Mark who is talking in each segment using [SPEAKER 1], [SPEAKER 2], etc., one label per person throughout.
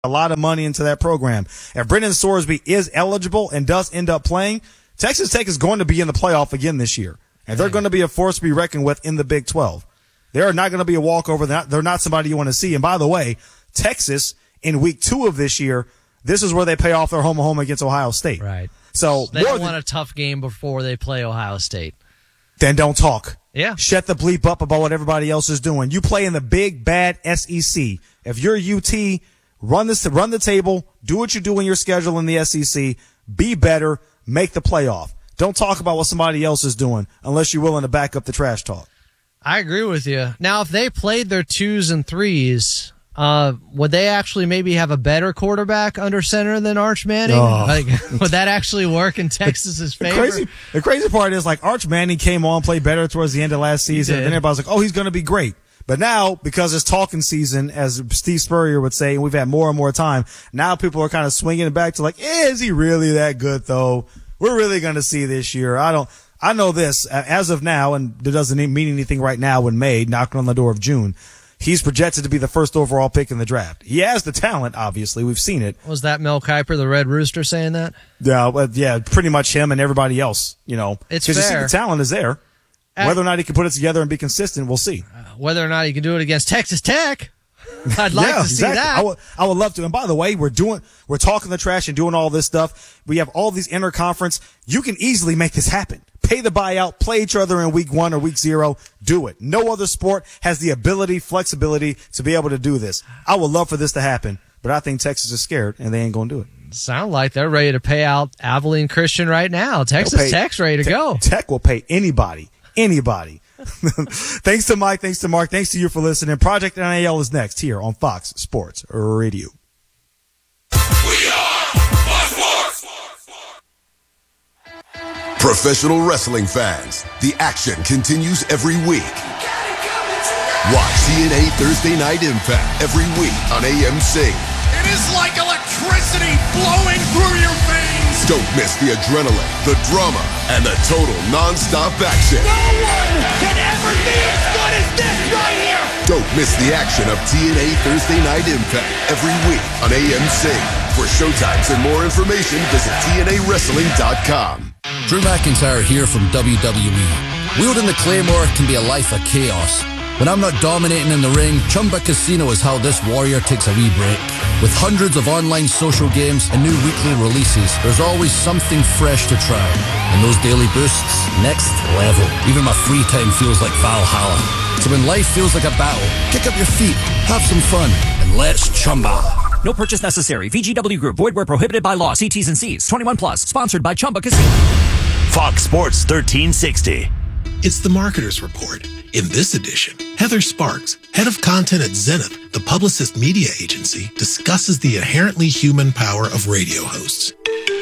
[SPEAKER 1] a lot of money into that program. If Brendan Sorsby is eligible and does end up playing, Texas Tech is going to be in the playoff again this year. And they're going to be a force to be reckoned with in the Big 12. They are not going to be a walkover. They're not somebody you want to see. And by the way, Texas in week 2 of this year, this is where they pay off their home against Ohio State.
[SPEAKER 2] Right.
[SPEAKER 1] So
[SPEAKER 2] they don't want a tough game before they play Ohio State.
[SPEAKER 1] Then don't talk.
[SPEAKER 2] Yeah.
[SPEAKER 1] Shut the bleep up about what everybody else is doing. You play in the big, bad SEC. If you're UT, run the table, do what you do in your schedule in the SEC, be better, make the playoff. Don't talk about what somebody else is doing unless you're willing to back up the trash talk.
[SPEAKER 2] I agree with you. Now, if they played their 2s and 3s, would they actually maybe have a better quarterback under center than Arch Manning? Would that actually work in Texas's favor?
[SPEAKER 1] The crazy part is, like, Arch Manning came on, played better towards the end of last season, and then everybody's like, oh, he's going to be great. But now, because it's talking season, as Steve Spurrier would say, and we've had more and more time, now people are kind of swinging it back to like, is he really that good, though? We're really going to see this year. I know this, as of now, and it doesn't mean anything right now in May, knocking on the door of June, he's projected to be the first overall pick in the draft. He has the talent, obviously. We've seen it.
[SPEAKER 2] Was that Mel Kiper, the Red Rooster, saying that?
[SPEAKER 1] Yeah, pretty much him and everybody else, you know.
[SPEAKER 2] It's
[SPEAKER 1] fair.
[SPEAKER 2] fair.
[SPEAKER 1] You see the talent is there. Whether or not he can put it together and be consistent, we'll see.
[SPEAKER 2] Whether or not he can do it against Texas Tech, I'd like to see that.
[SPEAKER 1] I would love to. And by the way, we're talking the trash and doing all this stuff. We have all these interconference. You can easily make this happen. Pay the buyout, play each other in week 1 or week 0. Do it. No other sport has the ability, flexibility to be able to do this. I would love for this to happen, but I think Texas is scared and they ain't going to do it.
[SPEAKER 2] Sound like they're ready to pay out Abilene Christian right now. Texas Tech's ready to go.
[SPEAKER 1] Tech will pay anybody. Thanks to Mike. Thanks to Mark. Thanks to you for listening. Project NIL is next here on Fox Sports Radio.
[SPEAKER 3] We are Fox Sports. Professional wrestling fans, the action continues every week. Watch TNA Thursday Night Impact every week on AMC.
[SPEAKER 4] It is like electricity flowing through your veins.
[SPEAKER 3] Don't miss the adrenaline, the drama, and the total non-stop action.
[SPEAKER 4] No one can ever be as good as this right here.
[SPEAKER 3] Don't miss the action of TNA Thursday Night Impact every week on AMC. For showtimes and more information, visit TNAWrestling.com.
[SPEAKER 5] Drew McIntyre here from WWE. Wielding the Claymore can be a life of chaos. When I'm not dominating in the ring, Chumba Casino is how this warrior takes a wee break. With hundreds of online social games and new weekly releases, there's always something fresh to try. And those daily boosts, next level. Even my free time feels like Valhalla. So when life feels like a battle, kick up your feet, have some fun, and let's Chumba.
[SPEAKER 6] No purchase necessary. VGW Group. Void where prohibited by law. See T's and C's. 21 plus. Sponsored by Chumba Casino.
[SPEAKER 7] Fox Sports 1360.
[SPEAKER 8] It's the Marketer's Report. In this edition, Heather Sparks, head of content at Zenith, the Publicist media agency, discusses the inherently human power of radio hosts.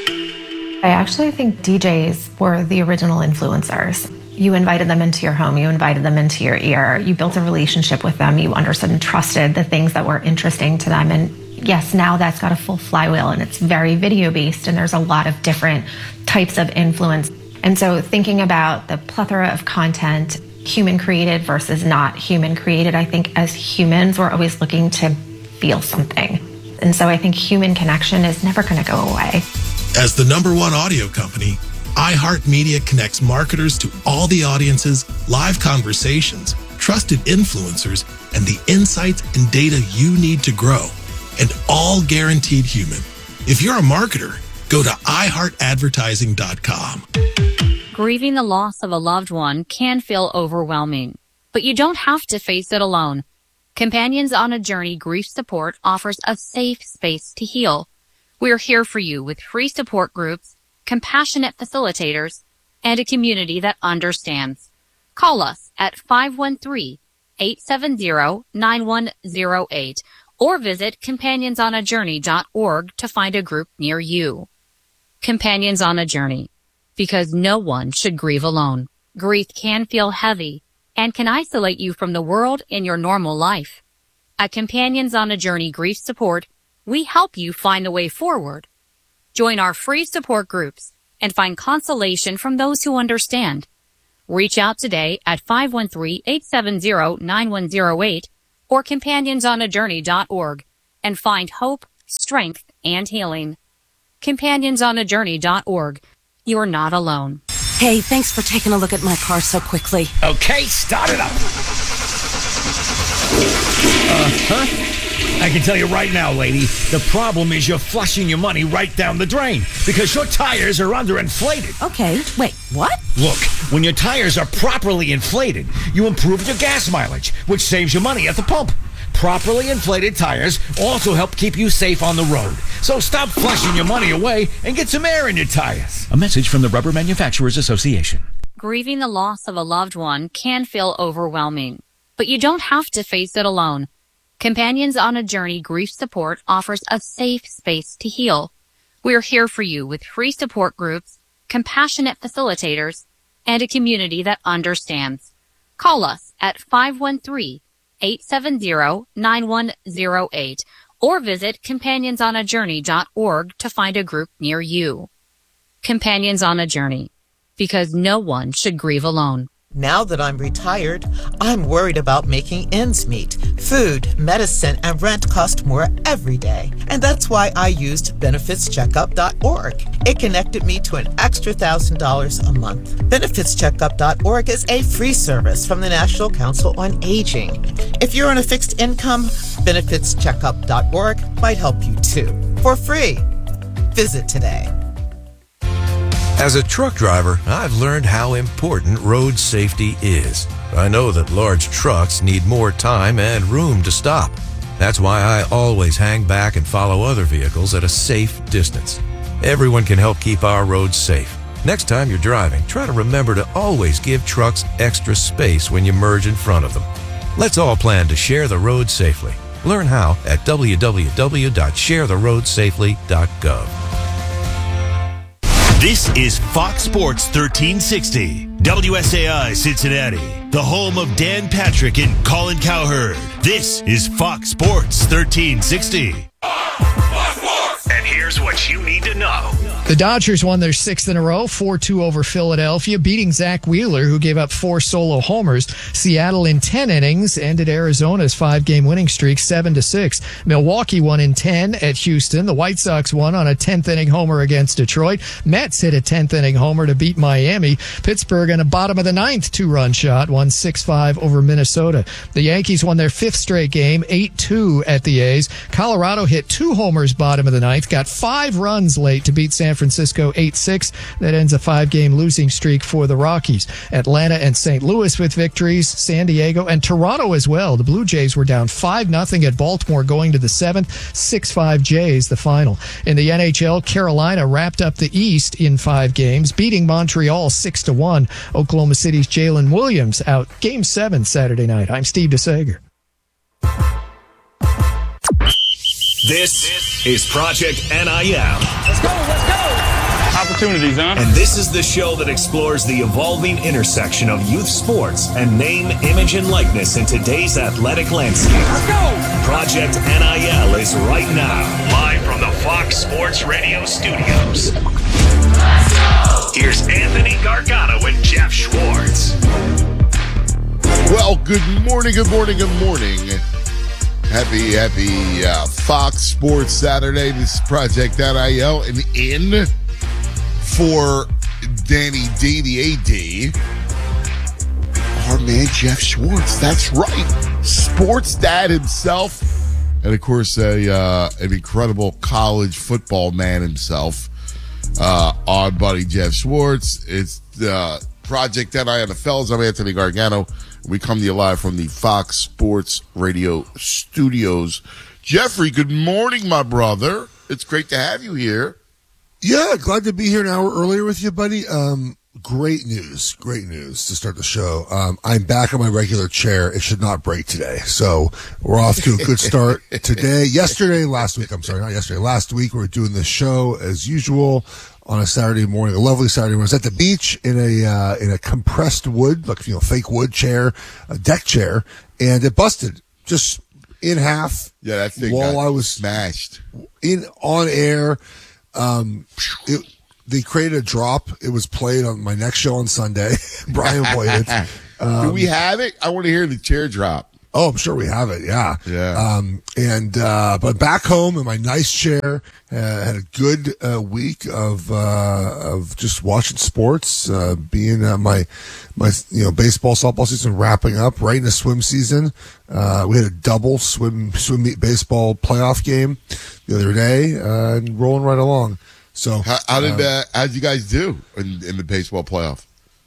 [SPEAKER 9] I actually think DJs were the original influencers. You invited them into your home, you invited them into your ear, you built a relationship with them, you understood and trusted the things that were interesting to them. And yes, now that's got a full flywheel and it's very video-based and there's a lot of different types of influence. And so thinking about the plethora of content, human created versus not human created, I think as humans, we're always looking to feel something. And so I think human connection is never going to go away.
[SPEAKER 8] As the #1 audio company, iHeartMedia connects marketers to all the audiences, live conversations, trusted influencers, and the insights and data you need to grow. And all guaranteed human. If you're a marketer, go to iHeartAdvertising.com.
[SPEAKER 10] Grieving the loss of a loved one can feel overwhelming, but you don't have to face it alone. Companions on a Journey Grief Support offers a safe space to heal. We're here for you with free support groups, compassionate facilitators, and a community that understands. Call us at 513-870-9108 or visit companionsonAjourney.org to find a group near you. Companions on a Journey. Because no one should grieve alone. Grief can feel heavy and can isolate you from the world in your normal life. At Companions on a Journey Grief Support, we help you find the way forward. Join our free support groups and find consolation from those who understand. Reach out today at 513-870-9108 or companionsonAjourney.org and find hope, strength, and healing. CompanionsOnAJourney.org. You're not alone.
[SPEAKER 11] Hey, thanks for taking a look at my car so quickly.
[SPEAKER 7] Okay, start it up. I can tell you right now, lady, the problem is you're flushing your money right down the drain because your tires are underinflated.
[SPEAKER 11] Okay, wait, what?
[SPEAKER 7] Look, when your tires are properly inflated, you improve your gas mileage, which saves you money at the pump. Properly inflated tires also help keep you safe on the road. So stop flushing your money away and get some air in your tires. A message from the Rubber Manufacturers Association.
[SPEAKER 10] Grieving the loss of a loved one can feel overwhelming, but you don't have to face it alone. Companions on a Journey Grief Support offers a safe space to heal. We're here for you with free support groups, compassionate facilitators, and a community that understands. Call us at 513-870-9108 or visit CompanionsOnAJourney.org to find a group near you. Companions on a Journey, because no one should grieve alone.
[SPEAKER 12] Now that I'm retired, I'm worried about making ends meet. Food, medicine, and rent cost more every day. And that's why I used BenefitsCheckup.org. It connected me to an extra $1,000 a month. BenefitsCheckup.org is a free service from the National Council on Aging. If you're on a fixed income, BenefitsCheckup.org might help you too. For free. Visit today.
[SPEAKER 13] As a truck driver, I've learned how important road safety is. I know that large trucks need more time and room to stop. That's why I always hang back and follow other vehicles at a safe distance. Everyone can help keep our roads safe. Next time you're driving, try to remember to always give trucks extra space when you merge in front of them. Let's all plan to share the road safely. Learn how at www.sharetheroadsafely.gov.
[SPEAKER 7] This is Fox Sports 1360, WSAI Cincinnati, the home of Dan Patrick and Colin Cowherd. This is Fox Sports 1360. And here's what you need to know.
[SPEAKER 14] The Dodgers won their sixth in a row, 4-2 over Philadelphia, beating Zach Wheeler, who gave up 4 solo homers. Seattle in 10 innings ended Arizona's 5-game winning streak 7-6. Milwaukee won in 10 at Houston. The White Sox won on a 10th-inning homer against Detroit. Mets hit a 10th-inning homer to beat Miami. Pittsburgh in a bottom-of-the-ninth 2-run shot won 6-5 over Minnesota. The Yankees won their 5th straight game, 8-2 at the A's. Colorado hit 2 homers bottom of the ninth, got 5 runs late to beat San Francisco 8-6. That ends a 5-game losing streak for the Rockies. Atlanta and St. Louis with victories. San Diego and Toronto as well. The Blue Jays were down 5-0 at Baltimore going to the 7th. 6-5 Jays, the final. In the NHL, Carolina wrapped up the East in 5 games, beating Montreal 6-1. Oklahoma City's Jalen Williams out Game 7 Saturday night. I'm Steve DeSager.
[SPEAKER 7] This is Project NIL.
[SPEAKER 15] Let's go. Opportunities, huh?
[SPEAKER 7] And this is the show that explores the evolving intersection of youth sports and name, image, and likeness in today's athletic landscape.
[SPEAKER 15] Let's go.
[SPEAKER 7] Project NIL is right now, live from the Fox Sports Radio studios. Let's go. Here's Anthony Gargano and Jeff Schwartz.
[SPEAKER 16] Well, good morning. Happy Fox Sports Saturday. This is Project NIL, and in for Danny D, the AD, our man Jeff Schwartz. That's right, sports dad himself, and of course an incredible college football man himself. Our buddy Jeff Schwartz. It's Project NIL, the fellas. I'm Anthony Gargano. We come to you live from the Fox Sports Radio studios. Jeffrey, good morning, my brother. It's great to have you here.
[SPEAKER 17] Yeah, glad to be here an hour earlier with you, buddy. Great news to start the show. I'm back on my regular chair. It should not break today. So we're off to a good start today. Last week we were doing the show as usual on a Saturday morning, a lovely Saturday morning. I was at the beach in a compressed wood, like, fake wood chair, a deck chair, and it busted just in half.
[SPEAKER 16] Yeah, that thing
[SPEAKER 17] while
[SPEAKER 16] got
[SPEAKER 17] I was
[SPEAKER 16] smashed
[SPEAKER 17] on air. They created a drop. It was played on my next show on Sunday. Brian played it.
[SPEAKER 16] Do we have it? I want to hear the chair drop.
[SPEAKER 17] Oh, I'm sure we have it. Yeah.
[SPEAKER 16] Yeah.
[SPEAKER 17] But back home in my nice chair, had a good week of just watching sports, being my baseball, softball season wrapping up right in the swim season. We had a double swim meet baseball playoff game the other day, and rolling right along. So
[SPEAKER 16] how did you guys do in the baseball playoff?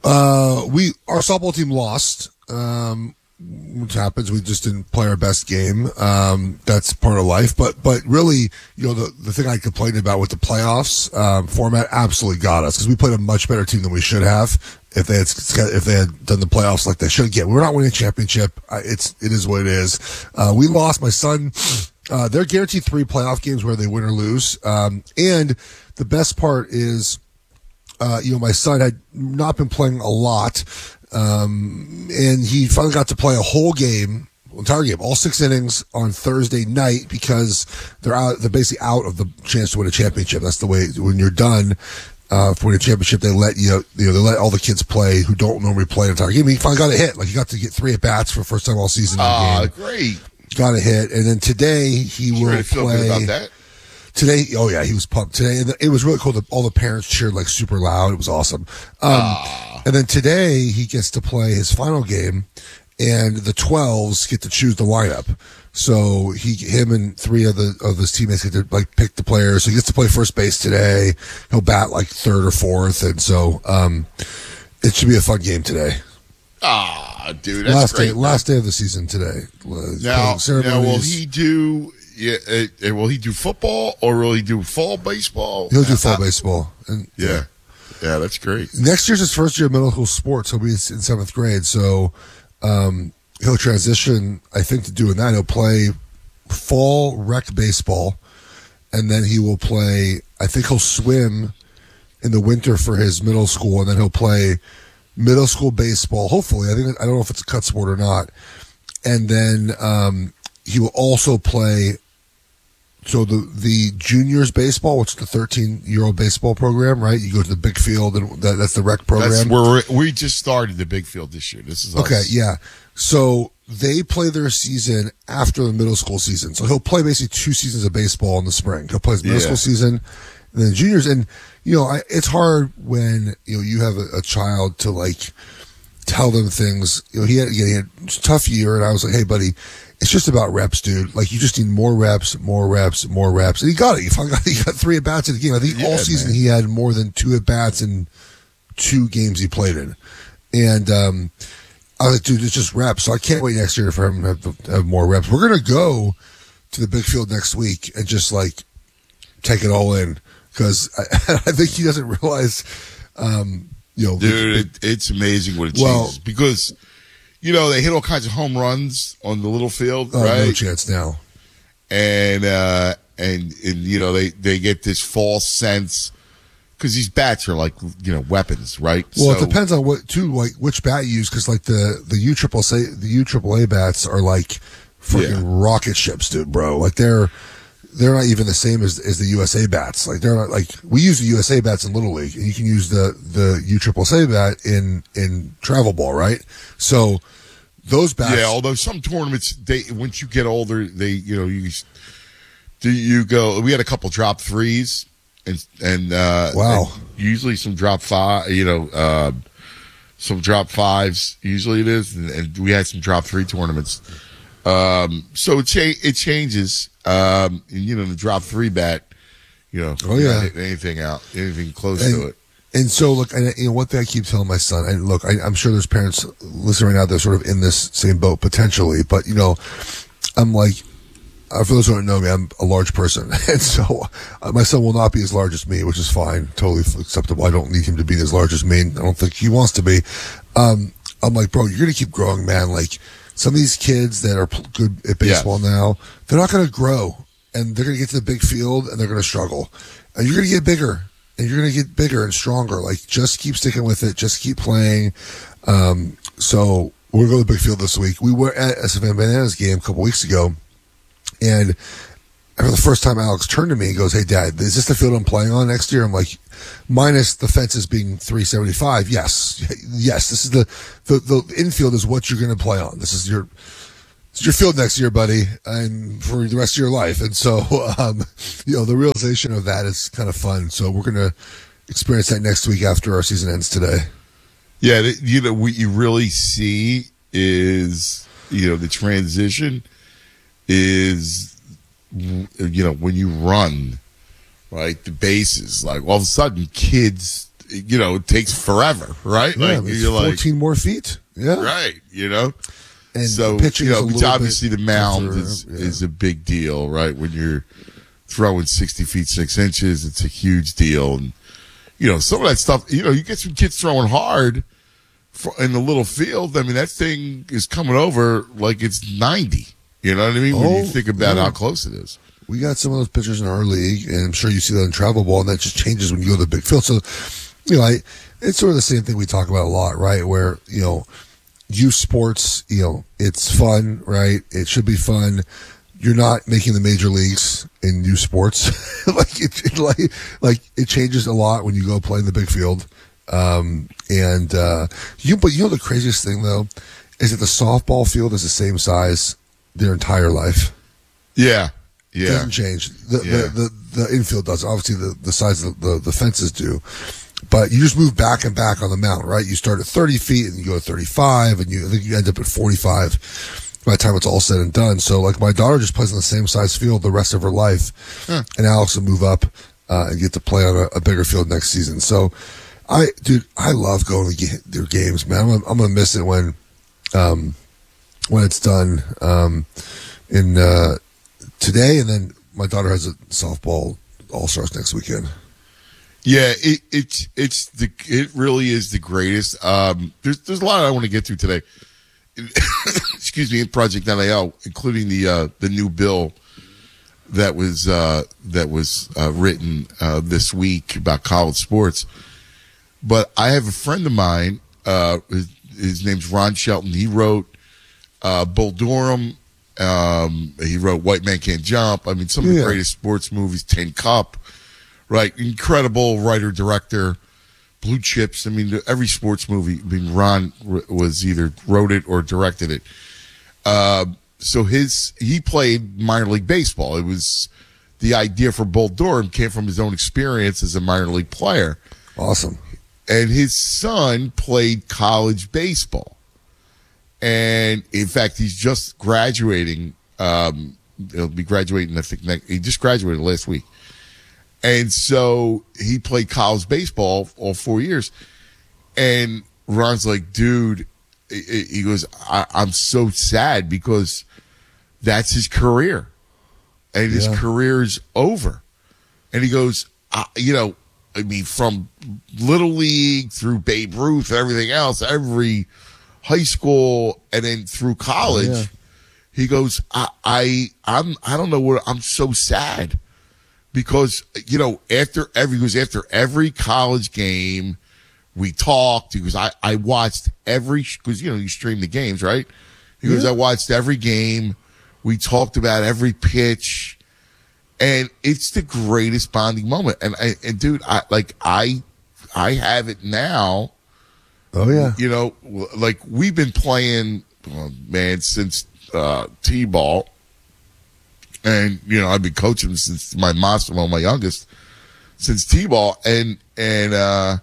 [SPEAKER 17] Our softball team lost. Which happens. We just didn't play our best game. That's part of life. But really, the thing I complained about with the playoffs format absolutely got us, because we played a much better team than we should have if they had done the playoffs like they should get. We're not winning a championship. It is what it is. We lost. My son, they're guaranteed 3 playoff games where they win or lose. And the best part is, my son had not been playing a lot. And he finally got to play a whole game, entire game, all 6 innings on Thursday night, because they're basically out of the chance to win a championship. That's the way, when you're done, for winning a championship, they let they let all the kids play who don't normally play an entire game. He finally got a hit. Like, he got to get 3 at-bats for the first time all season.
[SPEAKER 16] Great.
[SPEAKER 17] Got a hit. And then today he will play.
[SPEAKER 16] Feel good about that?
[SPEAKER 17] Today, oh yeah, he was pumped today. And it was really cool. All the parents cheered like super loud. It was awesome. And then today he gets to play his final game, and the 12s get to choose the lineup. So him and 3 of his teammates get to pick the players. So he gets to play first base today. He'll bat 3rd or 4th. And so, it should be a fun game today.
[SPEAKER 16] Dude, that's great.
[SPEAKER 17] Last day of the season today.
[SPEAKER 16] Now will he do? Will he do football, or will he do fall baseball?
[SPEAKER 17] He'll do fall baseball. And
[SPEAKER 16] yeah, that's great.
[SPEAKER 17] Next year's his first year of middle school sports. He'll be in 7th grade, so he'll transition, I think, to doing that. He'll play fall rec baseball, and then he will play. I think he'll swim in the winter for his middle school, and then he'll play middle school baseball. Hopefully, I don't know if it's a cut sport or not, and then he will also play. So the juniors baseball, which is the 13-year-old baseball program, right? You go to the big field, and that's the rec program.
[SPEAKER 16] That's where we just started the big field this year. This is us.
[SPEAKER 17] Okay, yeah. So they play their season after the middle school season. So he'll play basically 2 seasons of baseball in the spring. He'll play his middle school season, and then juniors. And it's hard when you have a child to tell them things. He had a tough year, and I was like, hey, buddy. It's just about reps, dude. You just need more reps. And he got it. He got 3 at-bats in the game. I think all season he had more than 2 at-bats in 2 games he played in. And I was like, dude, it's just reps. So I can't wait next year for him to have more reps. We're going to go to the big field next week and just, take it all in. Because I think he doesn't realize,
[SPEAKER 16] Dude, it's amazing what it changes. Because... they hit all kinds of home runs on the little field, right?
[SPEAKER 17] No chance now.
[SPEAKER 16] And they get this false sense, because these bats are weapons, right?
[SPEAKER 17] Well, it depends on which bat you use, because the UAAA bats are freaking rocket ships, dude, bro. They're not even the same as the USA bats. They're not we use the USA bats in Little League, and you can use the UAAA bat in travel ball, right? So those bats.
[SPEAKER 16] Yeah, although some tournaments, once you get older, you go. We had a couple drop 3s, and
[SPEAKER 17] wow,
[SPEAKER 16] and usually some drop 5. Some drop 5s. Usually it is, and we had some drop 3 tournaments. So it changes. The drop 3 bat, hit anything close to it.
[SPEAKER 17] And so, look, one thing I keep telling my son, and look, I'm sure there's parents listening right now that are sort of in this same boat potentially, but, I'm for those who don't know me, I'm a large person. And so my son will not be as large as me, which is fine, totally acceptable. I don't need him to be as large as me. I don't think he wants to be. I'm like, bro, you're going to keep growing, man. Some of these kids that are good at baseball now, they're not going to grow, and they're going to get to the big field, and they're going to struggle. And you're going to get bigger, and you're going to get bigger and stronger. Just keep sticking with it. Just keep playing. So we're going to the big field this week. We were at SFM Bananas game a couple weeks ago, and for the first time, Alex turned to me and goes, "Hey, Dad, is this the field I'm playing on next year?" I'm like, minus the fences being 375. Yes. This is the infield is what you're going to play on. This is It's your field next year, buddy, and for the rest of your life. And so, the realization of that is kind of fun. So we're going to experience that next week after our season ends today.
[SPEAKER 16] Yeah, what you really see is, the transition is, when you run, right, the bases, like all of a sudden kids, it takes forever, right?
[SPEAKER 17] Yeah,
[SPEAKER 16] like
[SPEAKER 17] it's 14 more feet. Yeah.
[SPEAKER 16] Right,
[SPEAKER 17] And
[SPEAKER 16] so,
[SPEAKER 17] pitching is a little
[SPEAKER 16] obviously
[SPEAKER 17] bit
[SPEAKER 16] the mound
[SPEAKER 17] tougher,
[SPEAKER 16] is a big deal, right? When you're throwing 60 feet 6 inches, it's a huge deal. And, some of that stuff, you get some kids throwing hard in the little field. I mean, that thing is coming over like it's 90. You know what I mean? When you think about how close it is.
[SPEAKER 17] We got some of those pitchers in our league, and I'm sure you see that in travel ball, and that just changes when you go to the big field. So, it's sort of the same thing we talk about a lot, right? Where, youth sports, it's fun, right? It should be fun. You're not making the major leagues in youth sports. it changes a lot when you go play in the big field. But the craziest thing though is that the softball field is the same size their entire life.
[SPEAKER 16] Yeah.
[SPEAKER 17] It doesn't change. The infield does. Obviously the size of the fences do. But you just move back and back on the mound, right? You start at 30 feet and you go to 35 and I think you end up at 45 by the time it's all said and done. So like my daughter just plays on the same size field the rest of her life. And Alex will move up and get to play on a bigger field next season. So I love going to their games, man. I'm going to miss it when it's done in today, and then my daughter has a softball all-stars next weekend.
[SPEAKER 16] Yeah, it really is the greatest. There's a lot I want to get to today. Excuse me, in Project NIL, including the new bill that was written this week about college sports. But I have a friend of mine. His name's Ron Shelton. He wrote Bull Durham. He wrote White Man Can't Jump. I mean, some of the greatest sports movies. Tin Cup. Right, incredible writer, director, Blue Chips. I mean, every sports movie. I mean, Ron was either wrote it or directed it. So he played minor league baseball. It was the idea for Bull Durham came from his own experience as a minor league player.
[SPEAKER 17] Awesome.
[SPEAKER 16] And his son played college baseball, and in fact, he's just graduating. He'll be graduating. I think he just graduated last week. And so he played college baseball all 4 years. And Ron's like, dude, he goes, I'm so sad because that's his career. And his career's over. And he goes, from Little League through Babe Ruth and everything else, every high school and then through college, he goes, I don't know what, I'm so sad. Because, after every college game, we talked. He goes, I watched because, you stream the games, right? He goes, I watched every game. We talked about every pitch. And it's the greatest bonding moment. And dude, I have it now.
[SPEAKER 17] Oh, yeah.
[SPEAKER 16] We've been playing, since T-ball. And, I've been coaching since my youngest, since T-ball. And I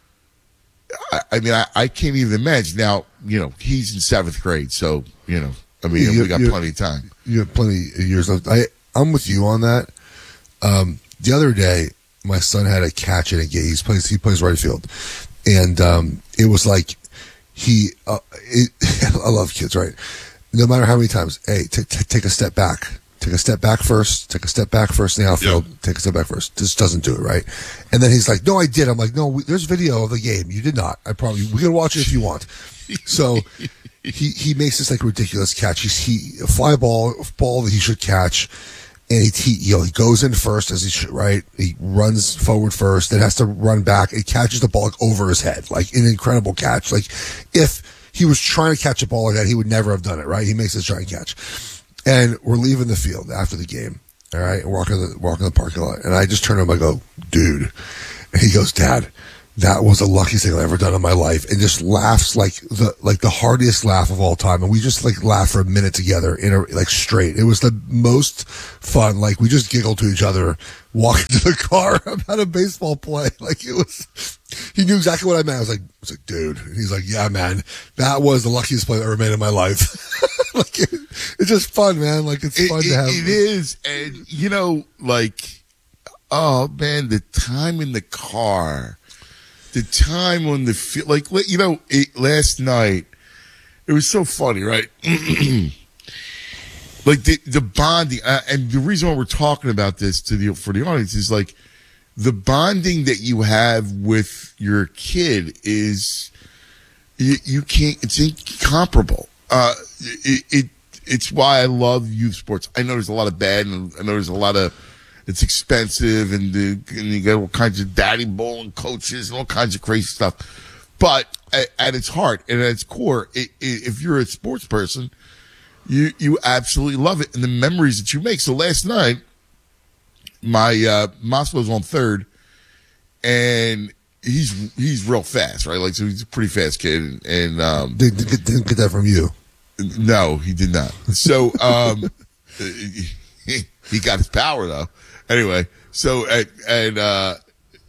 [SPEAKER 16] can't even imagine. Now, he's in 7th grade. So, we got plenty of time.
[SPEAKER 17] You have plenty of years left. I'm with you on that. The other day, my son had a catch in a game. He plays right field. And it was like I love kids, right? No matter how many times, hey, take a step back. Take a step back first. Take a step back first in the outfield. Take a step back first. Just doesn't do it, right? And then he's like, "No, I did." I'm like, "No, there's video of the game. You did not. I probably we can watch it if you want." So he makes this like ridiculous catch. He a fly ball that he should catch, and he goes in first as he should, right? He runs forward first, then has to run back. He catches the ball like over his head, like an incredible catch. Like if he was trying to catch a ball like that, he would never have done it, right? He makes this giant catch. And we're leaving the field after the game, all right? Walking the parking lot. And I just turn to him, I go, dude. And he goes, Dad, that was the luckiest thing I've ever done in my life, and just laughs like the heartiest laugh of all time. And we just like laughed for a minute together straight. It was the most fun. Like we just giggled to each other walking to the car about a baseball play. Like it was, he knew exactly what I meant. I was like, dude. And he's like, yeah, man, that was the luckiest play I've ever made in my life. Like it's just fun, man. Like it's fun to have.
[SPEAKER 16] It is. And oh man, the time in the car. The time on the field, last night, it was so funny, right? Like the bonding, and the reason why we're talking about this for the audience is like the bonding that you have with your kid is you can't. It's incomparable. It's why I love youth sports. I know there's a lot of bad, and I know there's a lot of. It's expensive, and you get all kinds of daddy bowling coaches and all kinds of crazy stuff. But at its heart and at its core, if you're a sports person, you absolutely love it, and the memories that you make. So last night, my Moscow's on third, and he's real fast, right? Like, so he's a pretty fast kid, and
[SPEAKER 17] didn't get that from you.
[SPEAKER 16] No, he did not. So he got his power though. Anyway, so the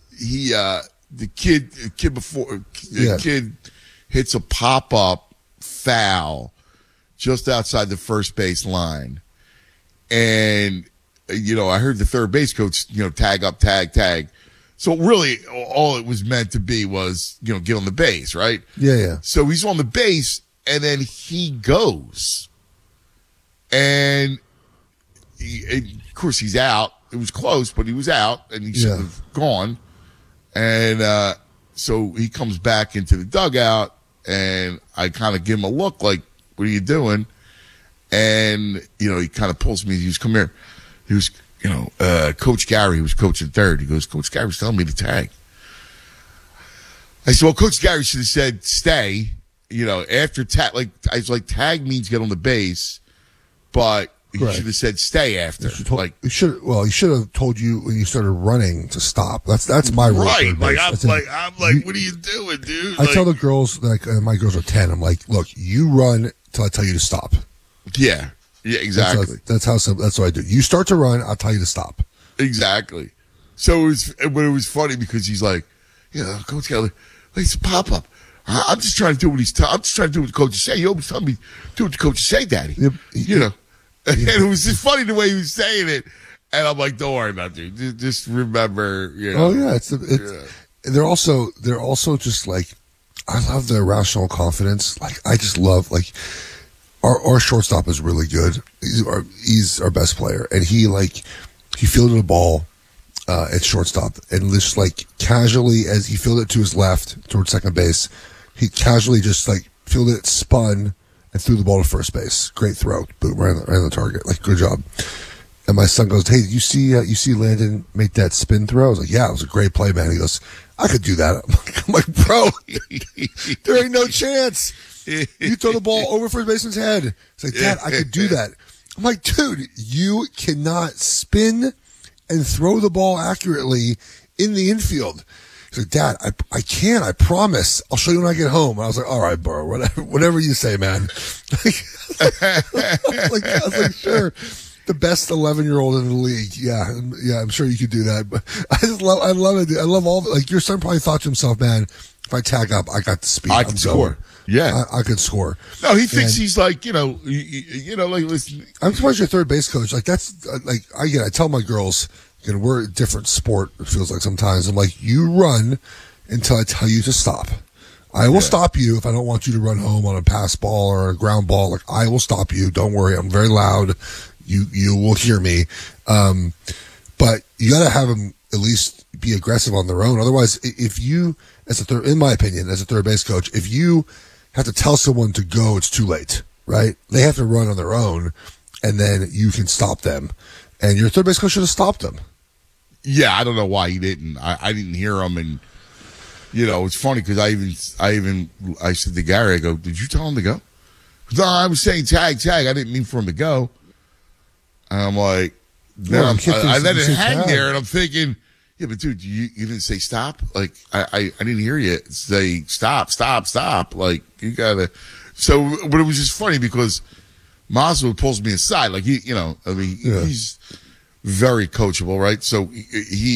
[SPEAKER 16] kid hits a pop-up foul just outside the first base line. And, I heard the third base coach, tag up, tag. So really all it was meant to be was, get on the base, right?
[SPEAKER 17] Yeah.
[SPEAKER 16] So he's on the base and then he goes. And of course he's out. It was close, but he was out, and he should have gone. And so he comes back into the dugout, and I kind of give him a look like, what are you doing? And, he kind of pulls me. He goes, come here. He was, Coach Gary, who was coaching third. He goes, Coach Gary was telling me to tag. I said, well, Coach Gary should have said stay, after tag. Like, I was like, tag means get on the base, but he should have said stay after.
[SPEAKER 17] He should have told you when you started running to stop. That's my rule.
[SPEAKER 16] Right. Like I'm like, what are you doing, dude?
[SPEAKER 17] I tell the girls, my girls are 10. I'm like, look, you run till I tell you to stop.
[SPEAKER 16] Yeah. Yeah, exactly.
[SPEAKER 17] That's what I do. You start to run, I'll tell you to stop.
[SPEAKER 16] Exactly. So it was funny because he's like, Coach Kelly, it's a pop up. I'm just trying to do what I'm just trying to do what the coaches say. You always tell me do what the coaches say, Daddy. Yep. And it was just funny the way he was saying it. And I'm like, don't worry about it, dude. Just remember,
[SPEAKER 17] Oh, yeah. They're also just like, I love their irrational confidence. Like, I just love, like, our shortstop is really good. He's our best player. And he fielded a ball at shortstop and just like casually, as he fielded it to his left towards second base, he casually just like fielded it, spun, and threw the ball to first base. Great throw. Boom, right on the target. Like, good job. And my son goes, hey, did you see Landon make that spin throw? I was like, yeah, it was a great play, man. He goes, I could do that. I'm like, bro, there ain't no chance. You throw the ball over first baseman's head. It's like, Dad, I could do that. I'm like, dude, you cannot spin and throw the ball accurately in the infield. He's like, Dad, I can, I promise. I'll show you when I get home. And I was like, all right, bro, whatever you say, man. I was like, sure. The best 11-year-old in the league. Yeah, I'm sure you could do that. But I love it. Dude. I love all, like, your son probably thought to himself, man, if I tag up, I got the speed.
[SPEAKER 16] I can score. Yeah.
[SPEAKER 17] I could score.
[SPEAKER 16] No, he thinks he's like, like, listen.
[SPEAKER 17] I'm surprised you're third base coach. Like, that's, like, I tell my girls, we're a different sport, it feels like sometimes. I'm like, you run until I tell you to stop. I will stop you if I don't want you to run home on a pass ball or a ground ball. Like, I will stop you. Don't worry. I'm very loud. You will hear me. But you got to have them at least be aggressive on their own. Otherwise, if you, in my opinion, as a third base coach, if you have to tell someone to go, it's too late, right? They have to run on their own, and then you can stop them. And your third base coach should have stopped them.
[SPEAKER 16] Yeah, I don't know why he didn't. I didn't hear him, and it's funny because I said to Gary, I go, did you tell him to go? No, I was saying tag. I didn't mean for him to go. And I'm like, I let it hang there, and I'm thinking, Yeah, but dude, you didn't say stop. Like I didn't hear you say stop. Like you gotta. So, but it was just funny because Maslow pulls me aside. Like he's very coachable, right? So he